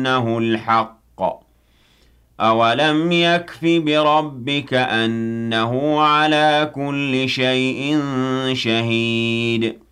أنه الحق أولم يكف بربك أنه على كل شيء شهيد